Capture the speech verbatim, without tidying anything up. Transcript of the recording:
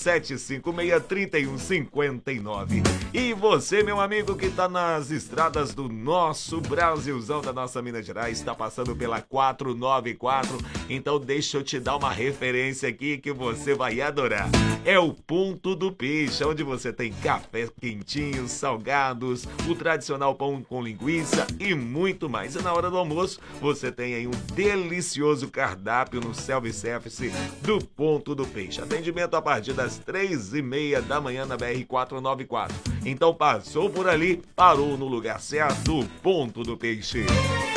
sete cinco seis, três um cinco nove. E você, meu amigo, que tá nas estradas do nosso Brasilzão, da nossa Minas Gerais, está passando pela quatrocentos e noventa e quatro, então deixa eu te dar uma referência aqui que você vai adorar. É o Ponto do Peixe, onde você tem café quentinho, salgados, o tradicional pão com linguiça e muito mais. E na hora do almoço, você tem aí um delicioso cardápio no self-service do Ponto do Peixe. Atendimento a partir das três e meia da manhã na B R quatrocentos e noventa e quatro. Então passou por ali, parou no lugar certo, Ponto do Peixe.